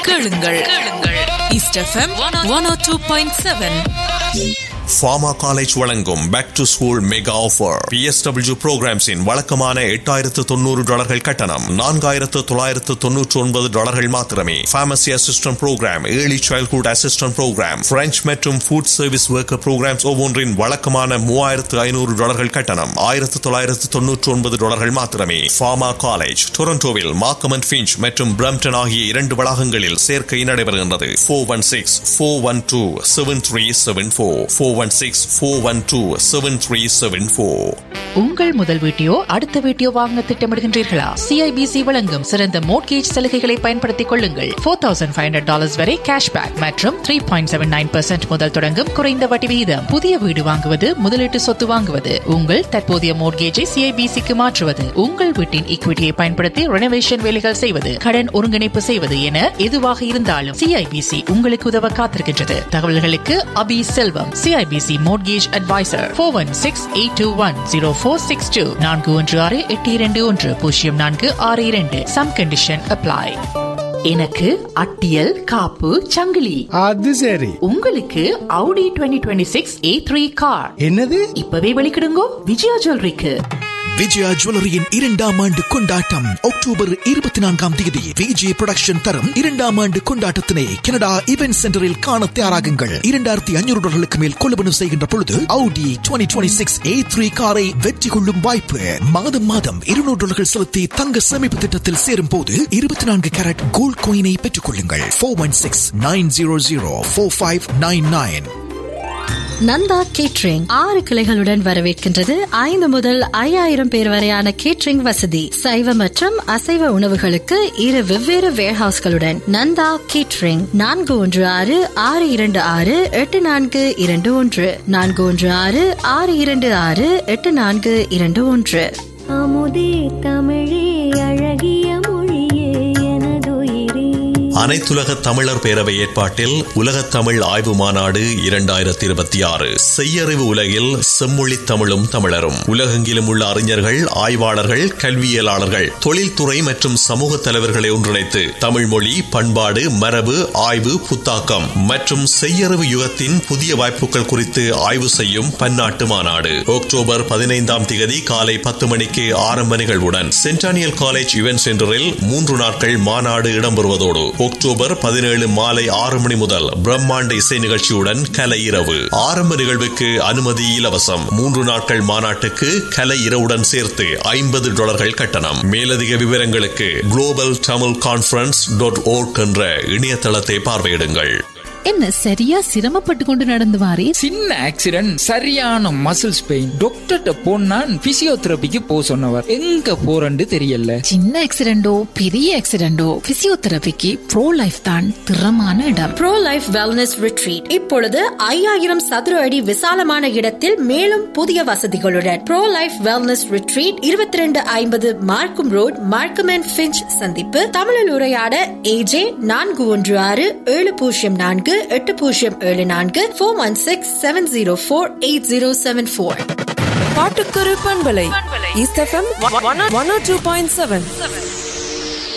கேளுங்கள். East FM 102.7. Pharma college வழங்கும் back to school mega offer. PSW புரோகிராம்ஸின் வழக்கமான $8,900 கட்டணம் $4,999 மாத்திரமே. Pharmacy assistant program, early childhood assistant program, French மற்றும் ஃபுட் சர்வீஸ் ஒர்க்கர் புரோகிராம்ஸ் ஒவ்வொன்றின் வழக்கமான $3,500 கட்டணம் $1,999 மாத்திரமே. ஃபார்மா காலேஜ் டொரண்டோவில் மார்க்கம் அண்ட் ஃபிஞ்ச் மற்றும் பிரம்டன் ஆகிய 2 வளாகங்களில் சேர்க்கை நடைபெறுகின்றது. 416-412-7374 416-412-7374. உங்கள் முதல் வீட்டையோ அடுத்த வீட்டையோ வாங்க திட்டமிடுகின்றீர்களா? CIBC வழங்கும் சிறந்த மோட்கேஜ் சலுகைகளை பயன்படுத்திக் கொள்ளுங்கள். $4,500 வரை கேஷ்பேக் மற்றும் 3.79% முதல் தொடங்கும் குறைந்த வட்டி விகிதம். புதிய வீடு வாங்குவது, முதலீட்டு சொத்து வாங்குவது, உங்கள் தற்போதைய மோட்கேஜை CIBCக்கு மாற்றுவது, உங்கள் வீட்டின் ஈக்விட்டியை பயன்படுத்தி ரெனோவேஷன் வேலைகள் செய்வது, கடன் ஒருங்கிணைப்பு செய்வது என எதுவாக இருந்தாலும் CIBC உங்களுக்கு உதவ காத்திருக்கின்றது. தகவல்களுக்கு அபி செல்வம், CIBC Mortgage Advisor, 416-821-0462 416-821-0462. Some condition apply. எனக்கு அட்டியல் காப்பு சங்கிலி. அது சரி. உங்களுக்கு Audi 2026 A3 கார். என்னது? இப்பவே வெளிக்கிடுங்கோ விஜயா ஜுவல்லரிக்கு. விஜயா ஜுவல்லரியின் 2ஆம் ஆண்டு கொண்டாட்டம் அக்டோபர் 24ஆம் தேதி விஜய் புரொடக்ஷன் தரும் 2ஆம் ஆண்டு கொண்டாட்டத்தினை கனடா இவென்ட் சென்டரில் காண தயாராகுங்கள். $2,500 மேல் கொள்வனவு செய்கின்ற பொழுது Audi 2026 A3 காரை வெற்றி கொள்ளும் வாய்ப்பு. மாதம் $200 செலுத்தி தங்க சேமிப்பு திட்டத்தில் சேரும் போது 24 கேரட் கோல்ட் காயினை பெற்றுக் கொள்ளுங்கள். 416-900-4599. நந்தா கேட்டரிங் 6 கிளைகளுடன் வரவேற்கின்றது. 5 முதல் 5,000 பேர் வரையான கேட்டரிங் வசதி. சைவ மற்றும் அசைவ உணவுகளுக்கு 2 வெவ்வேறு வேர்ஹவுஸ்களுடன் நந்தா கேட்டரிங் 416-626-8421 416-626-8421. அமுதே தமிழே அழகிய மொழியே எனதுயிரே. அனைத்துலக தமிழர் பேரவை ஏற்பாட்டில் உலகத் தமிழ் ஆய்வு மாநாடு 2026. செய்யறிவு உலகில் செம்மொழி தமிழும் தமிழரும். உலகெங்கிலும் உள்ள அறிஞர்கள், ஆய்வாளர்கள், கல்வியலாளர்கள், தொழில்துறை மற்றும் சமூக தலைவர்களை ஒன்றிணைத்து தமிழ் மொழி, பண்பாடு, மரபு, ஆய்வு, புத்தாக்கம் மற்றும் செய்யறிவு யுகத்தின் புதிய வாய்ப்புகள் குறித்து ஆய்வு செய்யும் பன்னாட்டு மாநாடு. அக்டோபர் 15ஆம் தேதி காலை 10 மணிக்கு ஆரம்ப நிகழ்வுடன் சென்டானியல் காலேஜ் இவென்ட் சென்டரில் 3 நாட்கள் மாநாடு இடம்பெறுவதோடு அக்டோபர் 17 மாலை 6 மணி முதல் பிரம்மாண்ட இசை நிகழ்ச்சியுடன் கலை இரவு. ஆரம்ப நிகழ்வுக்கு அனுமதி இலவசம். 3 நாட்கள் மாநாட்டுக்கு கலை இரவுடன் சேர்த்து $50 கட்டணம். மேலதிக விவரங்களுக்கு globaltamilconference.org என்ற இணையதளத்தை பார்வையிடுங்கள். என்ன சரியா சிரமப்பட்டு கொண்டு நடந்து வாரே? சின்ன ஆக்சிடென்ட், சரியான மசில்ஸ் பெயின். டாக்டர்கிட்ட போனான் பிசியோதெரபிக்கு போ சொன்னவர். எங்க போறன்னு தெரியல. சின்ன ஆக்சிடென்டோ பெரிய ஆக்சிடென்டோ பிசியோதெரபிக்கு ப்ரோ லைஃப் தான் திறமான இடம். ப்ரோ லைஃப் வெல்னஸ் ரிட்ரீட் இப்பொழுது 5,000 சதுர அடி விசாலமான இடத்தில் மேலும் புதிய வசதிகளுடன். ப்ரோ லைஃப் வெல்னஸ் ரிட்ரீட் 2250 மார்க்கம் ரோட், மார்க்கம் அண்ட் ஃபிஞ்ச் சந்திப்பு. தமிழில் உரையாட AJ 416-704-8074 416-704-8074. பாட்டுக்கரு பண்பலை ஈஸ்ட் எஃப்எம் 102.7.